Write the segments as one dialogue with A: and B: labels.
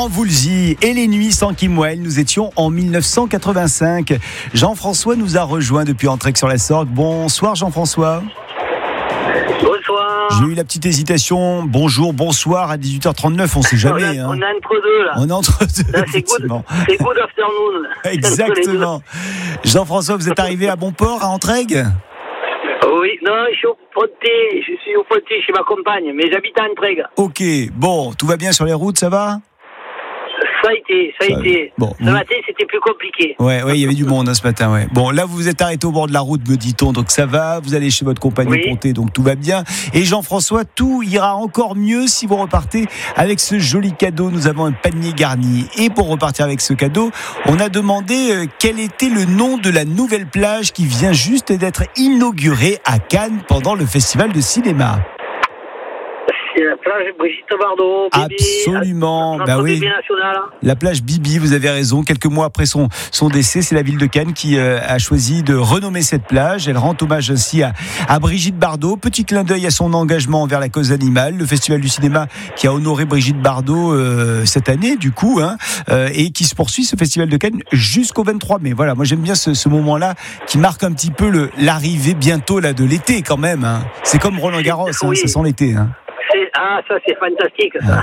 A: Woolsey et les nuits sans Kim Wilde. Nous étions en 1985. Jean-François nous a rejoint depuis Entraigue-sur-la-Sorgue. Bonsoir Jean-François.
B: Bonsoir.
A: J'ai eu la petite hésitation. Bonjour, bonsoir à 18h39. On sait jamais.
B: On est entre deux là.
A: On est entre deux.
B: Là, c'est good afternoon.
A: Exactement. Jean-François, vous êtes arrivé à bon port, à Entraigue ?
B: Oui, non, je suis au Pontet. Je suis au Pontet chez ma compagne, mais j'habite à Entraigue.
A: Ok, bon, tout va bien sur les routes, ça va ?
B: Ça a été.
A: Bon,
B: ce matin, c'était plus compliqué.
A: Ouais, il y avait du monde ce matin, ouais. Bon, là, vous vous êtes arrêté au bord de la route, me dit-on, donc ça va. Vous allez chez votre compagnon Pontet, donc tout va bien. Et Jean-François, tout ira encore mieux si vous repartez avec ce joli cadeau. Nous avons un panier garni. Et pour repartir avec ce cadeau, on a demandé quel était le nom de la nouvelle plage qui vient juste d'être inaugurée à Cannes pendant le festival de cinéma.
B: C'est la plage Brigitte Bardot.
A: Absolument, bah oui. La plage Bibi, vous avez raison. Quelques mois après son décès, c'est la ville de Cannes qui a choisi de renommer cette plage. Elle rend hommage ainsi à Brigitte Bardot. Petit clin d'œil à son engagement envers la cause animale. Le festival du cinéma qui a honoré Brigitte Bardot cette année, du coup, et qui se poursuit, ce festival de Cannes, jusqu'au 23 mai. Voilà, moi j'aime bien ce moment-là qui marque un petit peu l'arrivée bientôt là de l'été quand même. Hein. C'est comme Roland-Garros, ça sent l'été. Hein.
B: Ah, ça c'est fantastique ça.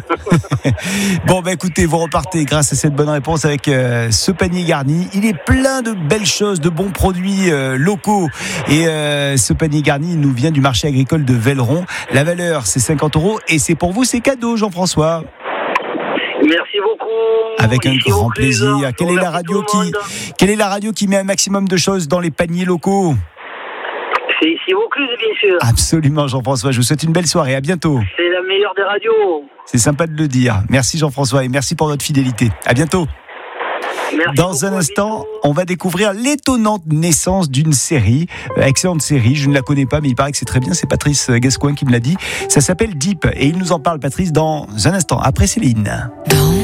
A: Bon, écoutez, vous repartez grâce à cette bonne réponse avec ce panier garni. Il est plein de belles choses, de bons produits locaux. Et ce panier garni nous vient du marché agricole de Velleron. La valeur, c'est 50 €. Et c'est pour vous, c'est cadeau, Jean-François.
B: Merci beaucoup.
A: Avec un grand plaisir. Quelle est la radio qui met un maximum de choses dans les paniers locaux ?
B: C'est ici Vaucluse, bien sûr.
A: Absolument, Jean-François. Je vous souhaite une belle soirée. À bientôt.
B: C'est la meilleure des radios.
A: C'est sympa de le dire. Merci, Jean-François, et merci pour votre fidélité. À bientôt.
B: Merci
A: Dans un instant, on va découvrir l'étonnante naissance d'une série. Excellente série, je ne la connais pas, mais il paraît que c'est très bien. C'est Patrice Gascoigne qui me l'a dit. Ça s'appelle Deep, et il nous en parle, Patrice, dans un instant, après Céline.